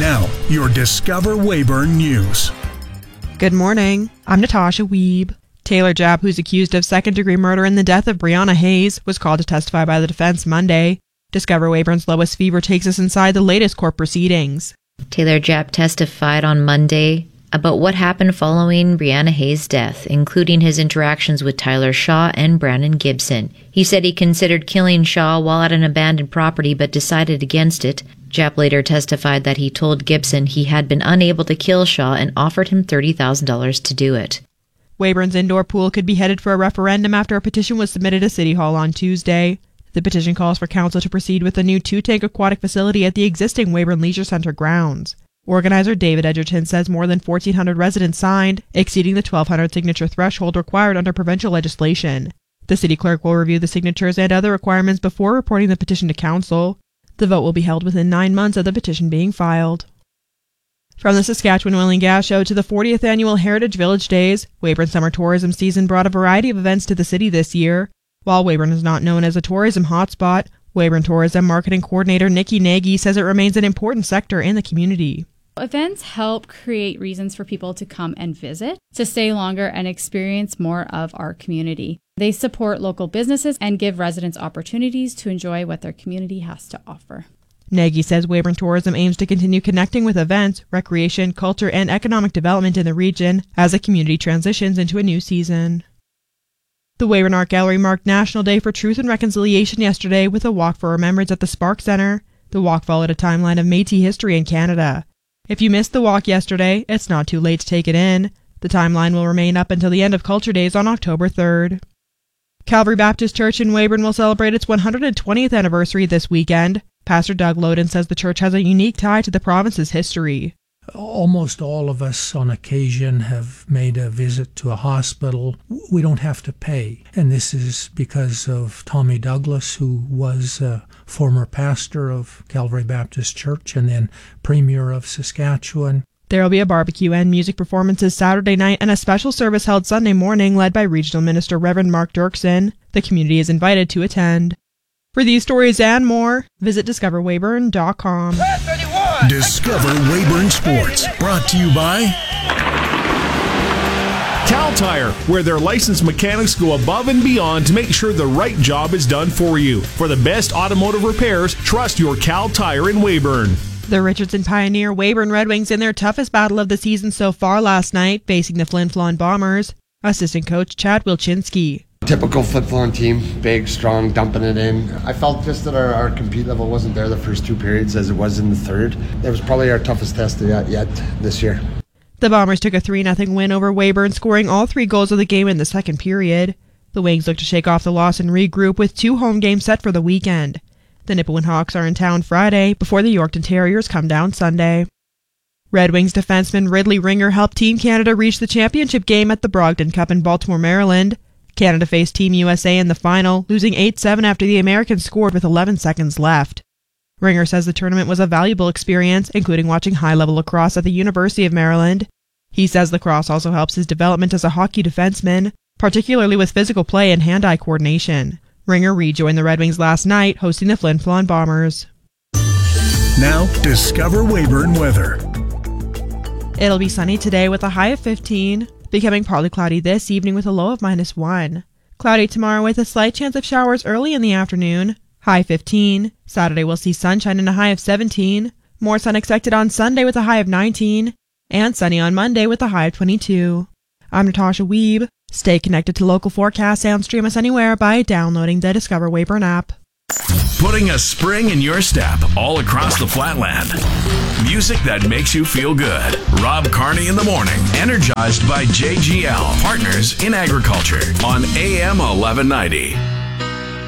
Now, your Discover Weyburn News. Good morning. I'm Natasha Wiebe. Taylor Japp, who's accused of second-degree murder in the death of Brianna Hayes, was called to testify by the defense Monday. Discover Weyburn's Lois Fever takes us inside the latest court proceedings. Taylor Japp testified on Monday about what happened following Brianna Hayes' death, including his interactions with Tyler Shaw and Brandon Gibson. He said he considered killing Shaw while at an abandoned property but decided against it. Japp later testified that he told Gibson he had been unable to kill Shaw and offered him $30,000 to do it. Weyburn's indoor pool could be headed for a referendum after a petition was submitted to City Hall on Tuesday. The petition calls for council to proceed with a new 2-tank aquatic facility at the existing Weyburn Leisure Center grounds. Organizer David Edgerton says more than 1,400 residents signed, exceeding the 1,200 signature threshold required under provincial legislation. The city clerk will review the signatures and other requirements before reporting the petition to council. The vote will be held within 9 months of the petition being filed. From the Saskatchewan Oil and Gas Show to the 40th Annual Heritage Village Days, Weyburn summer tourism season brought a variety of events to the city this year. While Weyburn is not known as a tourism hotspot, Weyburn Tourism Marketing Coordinator Nikki Nagy says it remains an important sector in the community. Events help create reasons for people to come and visit, to stay longer and experience more of our community. They support local businesses and give residents opportunities to enjoy what their community has to offer. Nagy says Weyburn Tourism aims to continue connecting with events, recreation, culture, and economic development in the region as the community transitions into a new season. The Weyburn Art Gallery marked National Day for Truth and Reconciliation yesterday with a walk for remembrance at the Spark Centre. The walk followed a timeline of Métis history in Canada. If you missed the walk yesterday, it's not too late to take it in. The timeline will remain up until the end of Culture Days on October 3rd. Calvary Baptist Church in Weyburn will celebrate its 120th anniversary this weekend. Pastor Doug Loden says the church has a unique tie to the province's history. Almost all of us on occasion have made a visit to a hospital. We don't have to pay. And this is because of Tommy Douglas, who was a former pastor of Calvary Baptist Church and then Premier of Saskatchewan. There will be a barbecue and music performances Saturday night and a special service held Sunday morning led by Regional Minister Reverend Mark Dirksen. The community is invited to attend. For these stories and more, visit discoverweyburn.com. Discover Weyburn Sports, brought to you by Cal Tire, where their licensed mechanics go above and beyond to make sure the right job is done for you. For the best automotive repairs, trust your Cal Tire in Weyburn. The Richardson Pioneer Weyburn Red Wings in their toughest battle of the season so far last night, facing the Flin Flon Bombers. Assistant coach Chad Wilczynski. Typical Flin Flon team, big, strong, dumping it in. I felt just that our compete level wasn't there the first 2 periods as it was in the third. It was probably our toughest test yet this year. The Bombers took a 3-0 win over Weyburn, scoring all 3 goals of the game in the second period. The Wings look to shake off the loss and regroup with 2 home games set for the weekend. The Nipawin Hawks are in town Friday before the Yorkton Terriers come down Sunday. Red Wings defenseman Ridley Ringer helped Team Canada reach the championship game at the Brogdon Cup in Baltimore, Maryland. Canada faced Team USA in the final, losing 8-7 after the Americans scored with 11 seconds left. Ringer says the tournament was a valuable experience, including watching high-level lacrosse at the University of Maryland. He says lacrosse also helps his development as a hockey defenseman, particularly with physical play and hand-eye coordination. Ringer rejoined the Red Wings last night, hosting the Flin Flon Bombers. Now, Discover Weyburn weather. It'll be sunny today with a high of 15, becoming partly cloudy this evening with a low of -1. Cloudy tomorrow with a slight chance of showers early in the afternoon, high 15. Saturday we'll see sunshine and a high of 17. More sun expected on Sunday with a high of 19. And sunny on Monday with a high of 22. I'm Natasha Wiebe. Stay connected to local forecasts and stream us anywhere by downloading the Discover Weyburn app. Putting a spring in your step all across the flatland. Music that makes you feel good. Rob Carney in the morning. Energized by JGL, Partners in Agriculture on AM 1190.